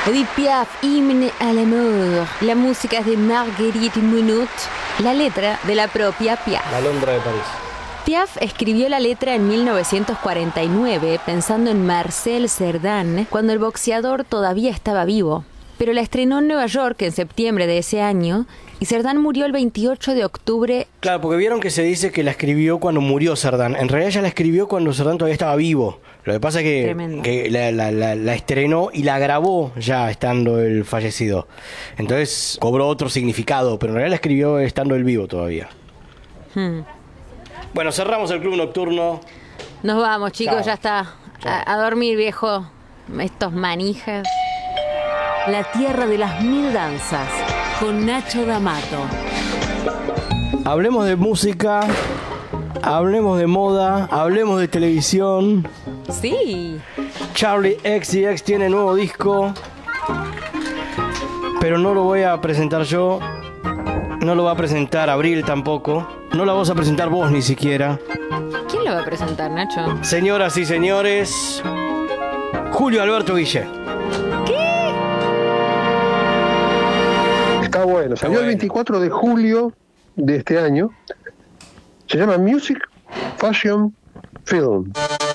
Edith Piaf, Hymne à l'amour. La música es de Marguerite Munot, la letra de la propia Piaf. La Londra de París. Piaf escribió la letra en 1949 pensando en Marcel Cerdan cuando el boxeador todavía estaba vivo. Pero la estrenó en Nueva York en septiembre de ese año y Cerdan murió el 28 de octubre. Claro, porque vieron que se dice que la escribió cuando murió Cerdan. En realidad ella la escribió cuando Cerdan todavía estaba vivo. Lo que pasa es que la estrenó y la grabó ya estando él fallecido. Entonces cobró otro significado, pero en realidad la escribió estando él vivo todavía. Bueno, cerramos el club nocturno. Nos vamos, chicos, Chao. ya está. Chao. A dormir, viejo. Estos manijas. La tierra de las mil danzas, con Nacho D'Amato. Hablemos de música, hablemos de moda, hablemos de televisión. Sí. Charlie XCX tiene nuevo disco, pero no lo voy a presentar yo, no lo va a presentar Abril tampoco, no la vas a presentar vos ni siquiera. ¿Quién lo va a presentar, Nacho? Señoras y señores, Julio Alberto Guille. Está bueno, salió el 24 de julio de este año. Se llama Music Fashion Film.